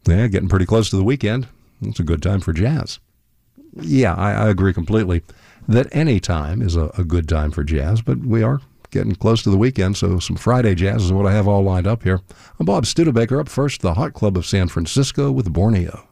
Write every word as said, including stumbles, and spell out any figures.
Yeah, getting pretty close to the weekend. It's a good time for jazz. Yeah, I, I agree completely that any time is a, a good time for jazz, but we are getting close to the weekend, so some Friday jazz is what I have all lined up here. I'm Bob Studebaker. Up first, the Hot Club of San Francisco with Borneo.